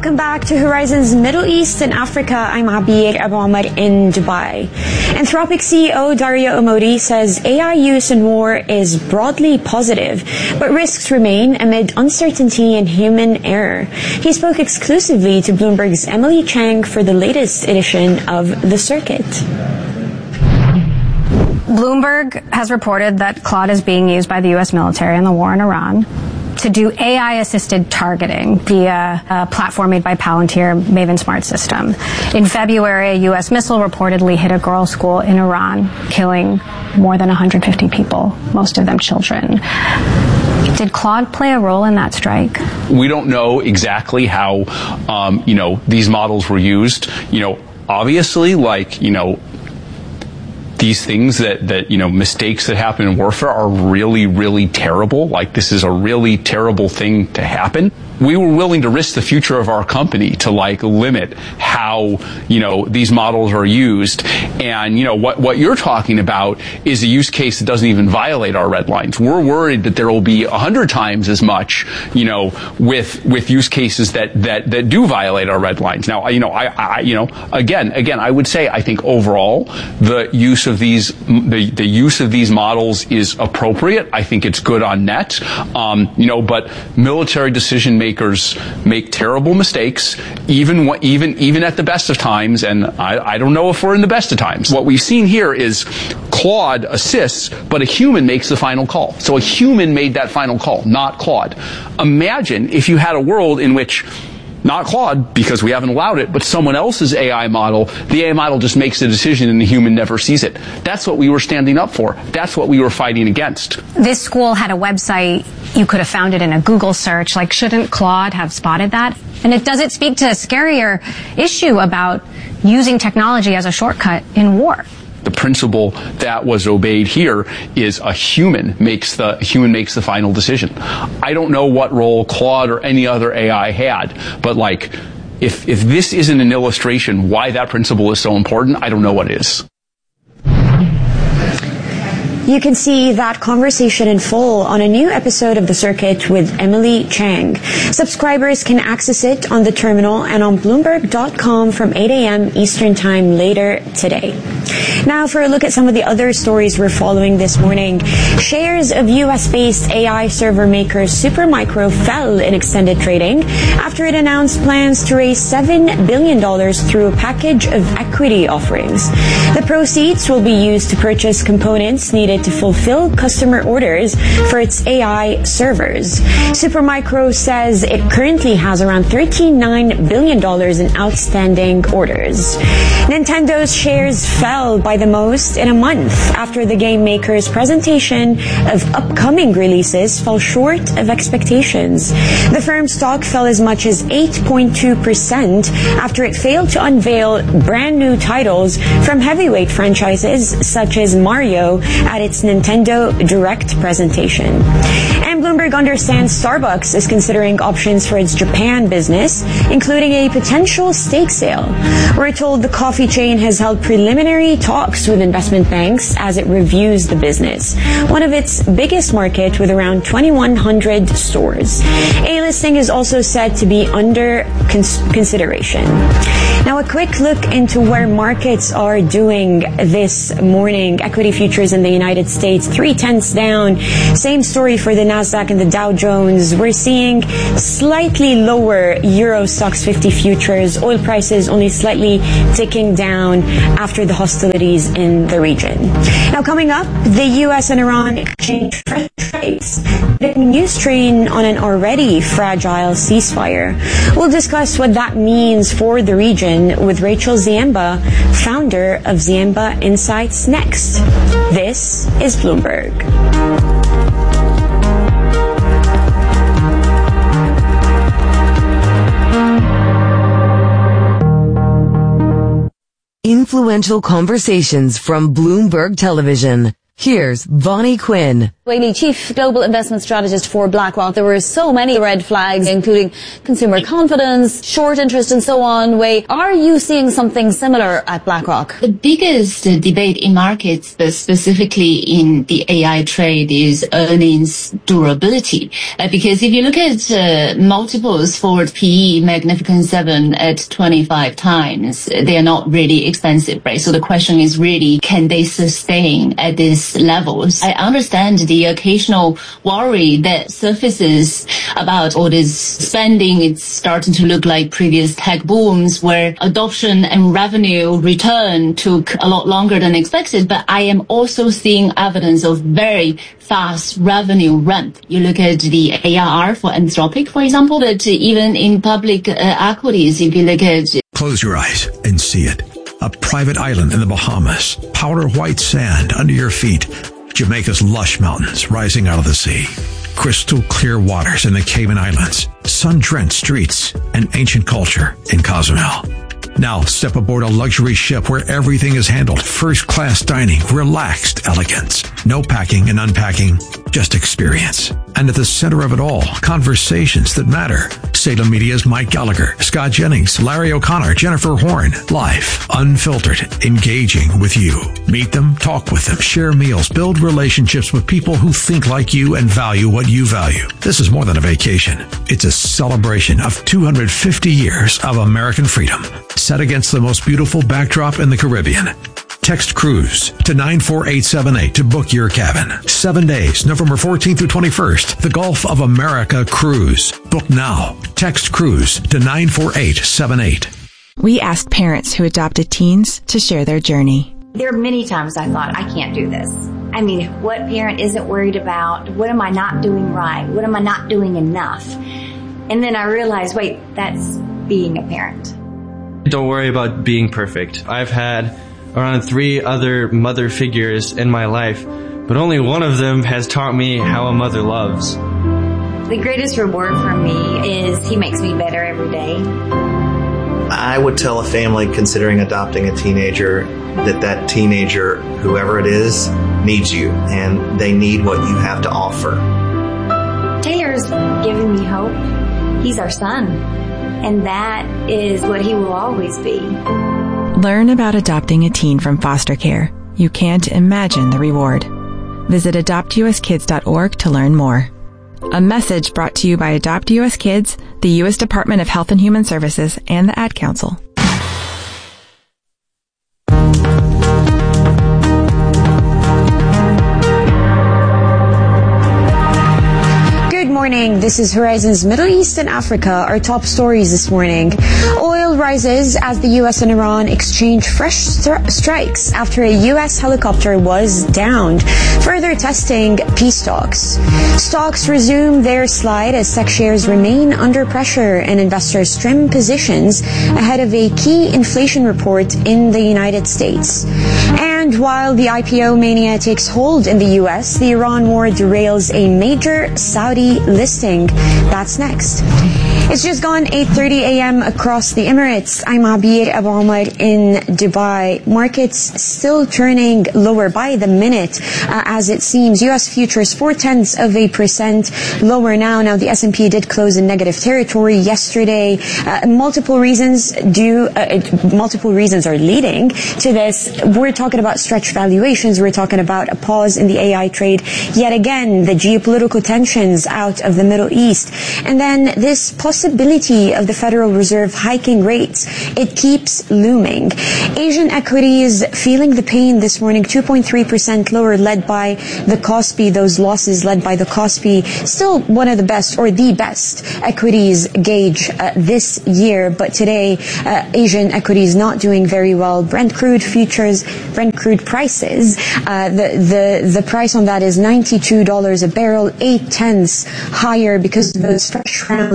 Welcome back to Horizons Middle East and Africa. I'm Abir Abu Omar in Dubai. Anthropic CEO Dario Amodi says AI use in war is broadly positive, but risks remain amid uncertainty and human error. He spoke exclusively to Bloomberg's Emily Chang for the latest edition of The Circuit. Bloomberg has reported that Claude is being used by the U.S. military in the war in Iran to do AI-assisted targeting via a platform made by Palantir, Maven Smart System. In February, a U.S. missile reportedly hit a girls' school in Iran, killing more than 150 people, most of them children. Did Claude play a role in that strike? We don't know exactly how, these models were used. Obviously, these things that mistakes that happen in warfare are really, really terrible. This is a really terrible thing to happen. We were willing to risk the future of our company to limit how, these models are used. And, what you're talking about is a use case that doesn't even violate our red lines. We're worried that there will be 100 times as much, with use cases that do violate our red lines. Now, again, I would say I think overall the use of these models is appropriate. I think it's good on net. But military decision makers make terrible mistakes, even at the best of times, and I don't know if we're in the best of times. What we've seen here is Claude assists, but a human makes the final call. So a human made that final call, not Claude. Imagine if you had a world in which not Claude, because we haven't allowed it, but someone else's AI model, the AI model just makes the decision and the human never sees it. That's what we were standing up for. That's what we were fighting against. This school had a website. You could have found it in a Google search. Shouldn't Claude have spotted that? And does it speak to a scarier issue about using technology as a shortcut in war? The principle that was obeyed here is a human makes the final decision. I don't know what role Claude or any other AI had, but if this isn't an illustration why that principle is so important, I don't know what is. You can see that conversation in full on a new episode of The Circuit with Emily Chang. Subscribers can access it on the terminal and on Bloomberg.com from 8 a.m. Eastern Time later today. Now for a look at some of the other stories we're following this morning. Shares of U.S.-based AI server maker Supermicro fell in extended trading after it announced plans to raise $7 billion through a package of equity offerings. The proceeds will be used to purchase components needed to fulfill customer orders for its AI servers. Supermicro says it currently has around $39 billion in outstanding orders. Nintendo's shares fell by the most in a month after the game maker's presentation of upcoming releases fell short of expectations. The firm's stock fell as much as 8.2% after it failed to unveil brand new titles from heavyweight franchises such as Mario at its Nintendo Direct presentation. And Bloomberg understands Starbucks is considering options for its Japan business, including a potential stake sale. We're told the coffee chain has held preliminary talks with investment banks as it reviews the business, one of its biggest market with around 2,100 stores. A listing is also said to be under consideration. Now a quick look into where markets are doing this morning. Equity futures in the United States, 0.3 down. Same story for the Nasdaq and the Dow Jones. We're seeing slightly lower Euro Stoxx 50 futures. Oil prices only slightly ticking down after the hostilities in the region. Now coming up, the U.S. and Iran exchange fresh trades, the new strain on an already fragile ceasefire. We'll discuss what that means for the region with Rachel Ziemba, founder of Ziemba Insights next. This is Bloomberg. Influential conversations from Bloomberg Television. Here's Vonnie Quinn. Whaley, Chief Global Investment Strategist for BlackRock. There were so many red flags, including consumer confidence, short interest, and so on. Wei, are you seeing something similar at BlackRock? The biggest debate in markets, specifically in the AI trade, is earnings durability. Because if you look at multiples forward PE, Magnificent 7 at 25 times, they are not really expensive, right? So the question is really, can they sustain at these levels? I understand the occasional worry that surfaces about all this spending. It's starting to look like previous tech booms where adoption and revenue return took a lot longer than expected. But I am also seeing evidence of very fast revenue ramp. You look at the ARR for Anthropic, for example, but even in public equities, if you look at... Close your eyes and see it. A private island in the Bahamas, powder white sand under your feet, Jamaica's lush mountains rising out of the sea, crystal clear waters in the Cayman Islands, sun-drenched streets, and ancient culture in Cozumel. Now step aboard a luxury ship where everything is handled, first-class dining, relaxed elegance. No packing and unpacking, just experience. And at the center of it all, conversations that matter. Salem Media's Mike Gallagher, Scott Jennings, Larry O'Connor, Jennifer Horn. Live, unfiltered, engaging with you. Meet them, talk with them, share meals, build relationships with people who think like you and value what you value. This is more than a vacation. It's a celebration of 250 years of American freedom, set against the most beautiful backdrop in the Caribbean. Text cruise to 94878 to book your cabin. 7 days, November 14th through 21st. The Gulf of America Cruise. Book now. Text cruise to 94878. We asked parents who adopted teens to share their journey. There are many times I thought, I can't do this. I mean, what parent isn't worried about? What am I not doing right? What am I not doing enough? And then I realized, wait, that's being a parent. Don't worry about being perfect. I've had around 3 other mother figures in my life, but only one of them has taught me how a mother loves. The greatest reward for me is he makes me better every day. I would tell a family considering adopting a teenager that teenager, whoever it is, needs you, and they need what you have to offer. Taylor's giving me hope. He's our son, and that is what he will always be. Learn about adopting a teen from foster care. You can't imagine the reward. Visit adoptuskids.org to learn more. A message brought to you by Adopt U.S. Kids, the U.S. Department of Health and Human Services, and the Ad Council. Good morning. This is Horizon's Middle East and Africa. Our top stories this morning. Oil rises as the U.S. and Iran exchange fresh strikes after a U.S. helicopter was downed, further testing peace talks. Stocks resume their slide as SEC shares remain under pressure and investors trim positions ahead of a key inflation report in the United States. And while the IPO mania takes hold in the U.S., the Iran war derails a major Saudi listing. That's next. It's just gone 8:30 a.m. across the Emirates. I'm Abir Abu Omar in Dubai. Markets still turning lower by the minute as it seems. U.S. futures 0.4% lower now. Now the S&P did close in negative territory yesterday. Multiple reasons are leading to this. We're talking about stretch valuations. We're talking about a pause in the AI trade. Yet again, the geopolitical tensions out of the Middle East. And then this possibility of the Federal Reserve hiking rates, it keeps looming. Asian equities feeling the pain this morning, 2.3% lower, led by the Kospi. Those losses led by the Kospi, still one of the best or the best equities gauge this year. But today, Asian equities not doing very well. Brent crude prices, the price on that is $92 a barrel, 0.8 higher because of those fresh round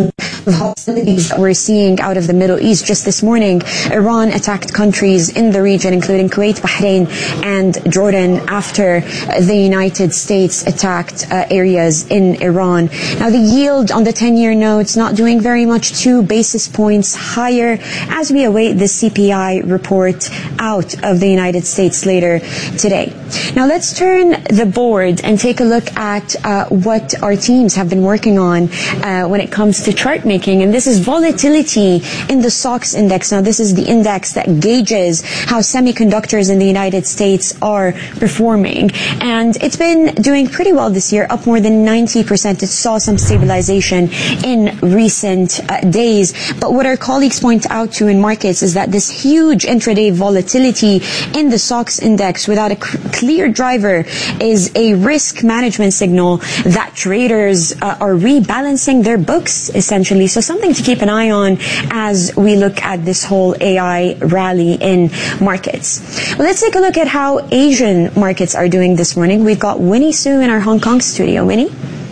hostilities that we're seeing out of the Middle East. Just this morning, Iran attacked countries in the region, including Kuwait, Bahrain, and Jordan, after the United States attacked areas in Iran. Now, the yield on the 10-year notes not doing very much, 2 basis points higher as we await the CPI report out of the United States later today. Now, let's turn the board and take a look at what our teams have been working on when it comes to chart making, and this is volatility in the SOX index. Now, this is the index that gauges how semiconductors in the United States are performing, and it's been doing pretty well this year, up more than 90%. It saw some stabilization in recent days, but what our colleagues point out to in markets is that this huge intraday volatility in the SOX index without a clear driver is a risk management signal that traders are rebalancing their books, essentially. So something to keep an eye on as we look at this whole AI rally in markets. Well, let's take a look at how Asian markets are doing this morning. We've got Winnie Su in our Hong Kong studio. Winnie?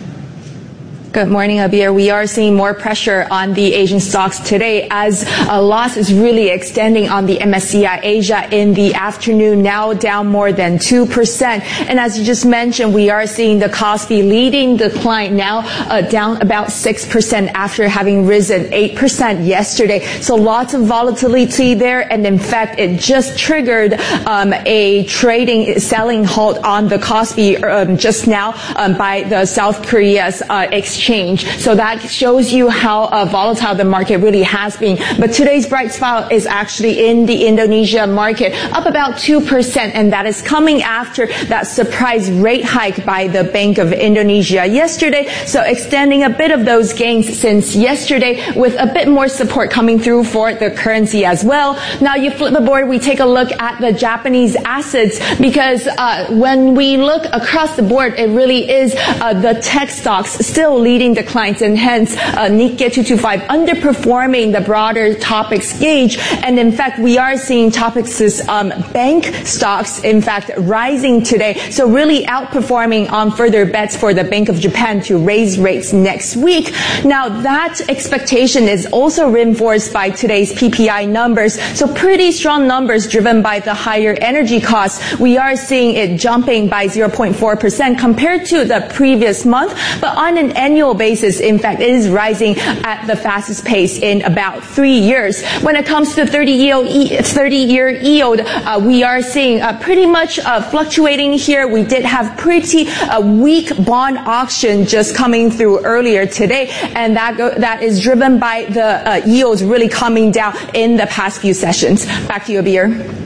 Good morning, Abir. We are seeing more pressure on the Asian stocks today as a loss is really extending on the MSCI Asia in the afternoon, now down more than 2%. And as you just mentioned, we are seeing the Kospi leading the decline, now down about 6% after having risen 8% yesterday. So lots of volatility there. And in fact, it just triggered a selling halt on the Kospi just now by the South Korea's exchange. So that shows you how volatile the market really has been. But today's bright spot is actually in the Indonesia market, up about 2%, and that is coming after that surprise rate hike by the Bank of Indonesia yesterday. So extending a bit of those gains since yesterday, with a bit more support coming through for the currency as well. Now you flip the board, we take a look at the Japanese assets, because when we look across the board, it really is the tech stocks still leading declines, and hence Nikkei 225 underperforming the broader Topix gauge. And in fact, we are seeing Topix's bank stocks in fact rising today, so really outperforming on further bets for the Bank of Japan to raise rates next week. Now that expectation is also reinforced by today's PPI numbers, so pretty strong numbers driven by the higher energy costs. We are seeing it jumping by 0.4% compared to the previous month, but on an annual basis, in fact, it is rising at the fastest pace in about 3 years. When it comes to 30-year yield, we are seeing pretty much fluctuating here. We did have pretty weak bond auction just coming through earlier today, and that is driven by the yields really coming down in the past few sessions. Back to you, Abir.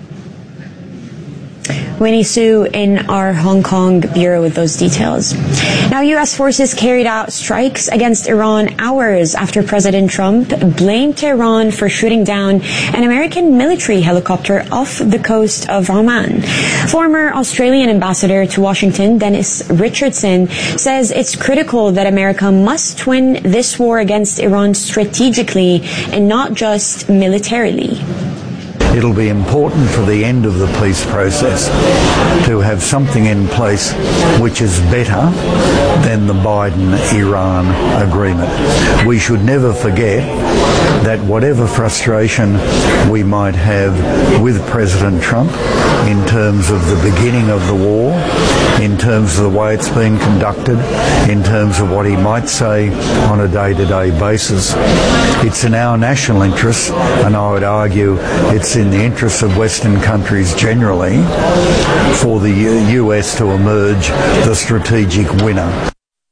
Winnie Su in our Hong Kong bureau with those details. Now, U.S. forces carried out strikes against Iran hours after President Trump blamed Tehran for shooting down an American military helicopter off the coast of Oman. Former Australian ambassador to Washington, Dennis Richardson, says it's critical that America must win this war against Iran strategically and not just militarily. It'll be important for the end of the peace process to have something in place which is better than the Biden-Iran agreement. We should never forget that whatever frustration we might have with President Trump in terms of the beginning of the war, in terms of the way it's been conducted, in terms of what he might say on a day-to-day basis, it's in our national interest, and I would argue it's in the interests of Western countries generally, for the US to emerge the strategic winner.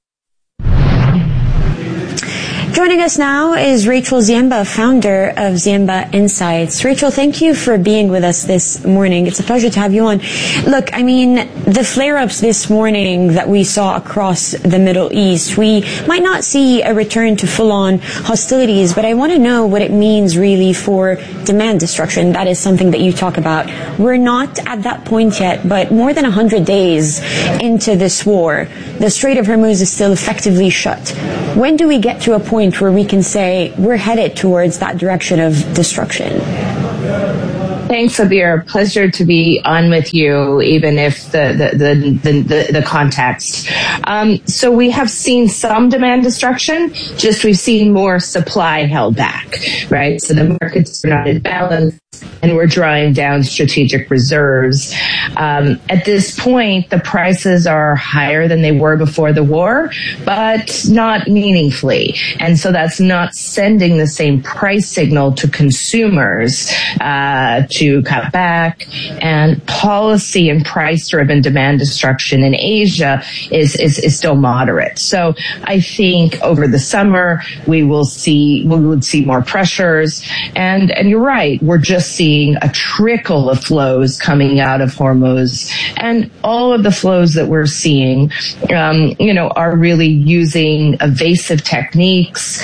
Joining us now is Rachel Ziemba, founder of Ziemba Insights. Rachel, thank you for being with us this morning. It's a pleasure to have you on. Look, I mean, the flare-ups this morning that we saw across the Middle East, we might not see a return to full-on hostilities, but I want to know what it means really for demand destruction. That is something that you talk about. We're not at that point yet, but more than 100 days into this war, the Strait of Hormuz is still effectively shut. When do we get to a point where we can say we're headed towards that direction of destruction? Thanks, Abir. Pleasure to be on with you, even if the context. So we have seen some demand destruction, just we've seen more supply held back, right? So the markets are not in balance, and we're drawing down strategic reserves. At this point, the prices are higher than they were before the war, but not meaningfully. And so that's not sending the same price signal to consumers to cut back. And policy and price-driven demand destruction in Asia is still moderate. So I think over the summer we would see more pressures. And you're right, we're just seeing a trickle of flows coming out of Hormuz, and all of the flows that we're seeing, are really using evasive techniques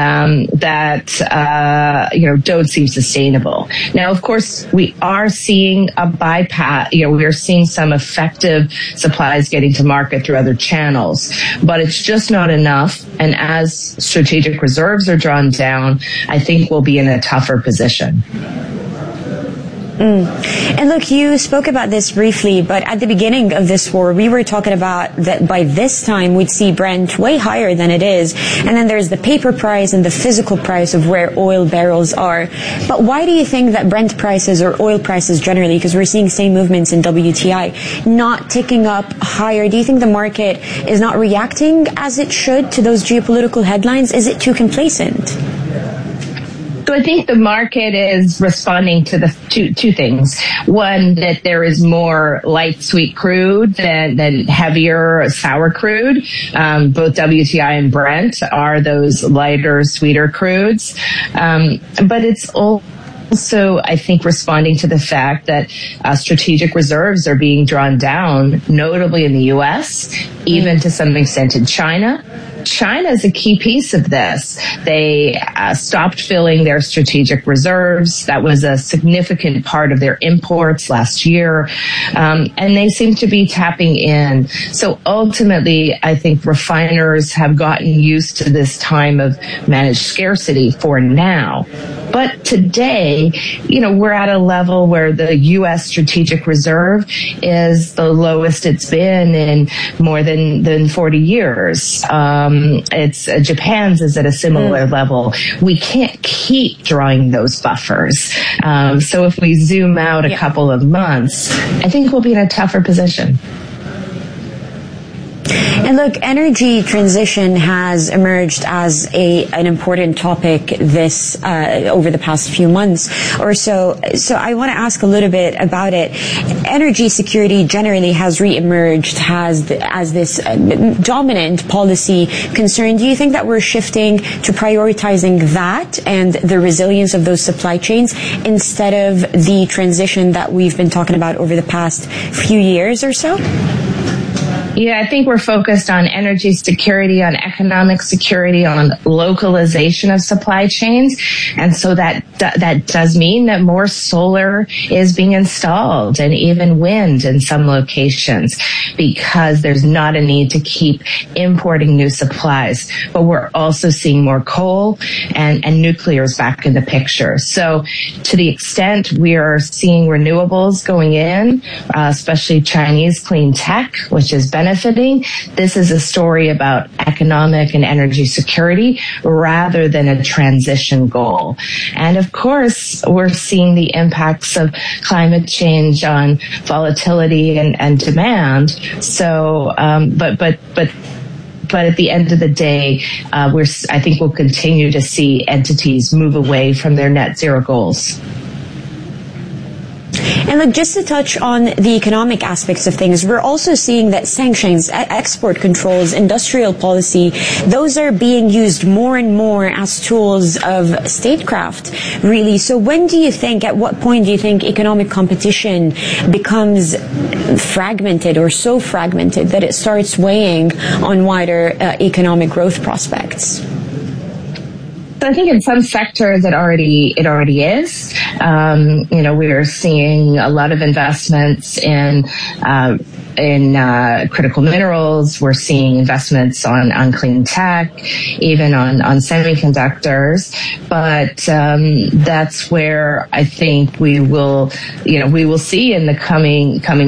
that don't seem sustainable. Now, of course, we are seeing a bypass. We are seeing some effective supplies getting to market through other channels, but it's just not enough. And as strategic reserves are drawn down, I think we'll be in a tougher position. And look, you spoke about this briefly, but at the beginning of this war, we were talking about that by this time we'd see Brent way higher than it is. And then there's the paper price and the physical price of where oil barrels are. But why do you think that Brent prices or oil prices generally, because we're seeing same movements in WTI, not ticking up higher? Do you think the market is not reacting as it should to those geopolitical headlines? Is it too complacent? So I think the market is responding to the two things. One, that there is more light sweet crude than heavier sour crude. Both WTI and Brent are those lighter, sweeter crudes. But it's also, I think, responding to the fact that strategic reserves are being drawn down, notably in the U.S., even to some extent in China. China is a key piece of this. They stopped filling their strategic reserves. That was a significant part of their imports last year. And they seem to be tapping in. So ultimately, I think refiners have gotten used to this time of managed scarcity for now. But today, we're at a level where the U.S. strategic reserve is the lowest it's been in more than 40 years. It's Japan's is at a similar level. We can't keep drawing those buffers. So if we zoom out a couple of months, I think we'll be in a tougher position. And look, energy transition has emerged as an important topic over the past few months or so. So I want to ask a little bit about it. Energy security generally has reemerged as this dominant policy concern. Do you think that we're shifting to prioritizing that and the resilience of those supply chains instead of the transition that we've been talking about over the past few years or so? Yeah, I think we're focused on energy security, on economic security, on localization of supply chains. And so that does mean that more solar is being installed and even wind in some locations because there's not a need to keep importing new supplies. But we're also seeing more coal and nuclear is back in the picture. So to the extent we are seeing renewables going in, especially Chinese clean tech, which is benefiting, this is a story about economic and energy security rather than a transition goal. And of course, we're seeing the impacts of climate change on volatility and demand. So, but at the end of the day, I think we'll continue to see entities move away from their net zero goals. And look, just to touch on the economic aspects of things, we're also seeing that sanctions, export controls, industrial policy, those are being used more and more as tools of statecraft, really. So at what point do you think economic competition becomes fragmented or so fragmented that it starts weighing on wider economic growth prospects? So I think in some sectors it already is. We are seeing a lot of investments in in critical minerals. We're seeing investments on clean tech, even on semiconductors. But that's where I think we will see in the coming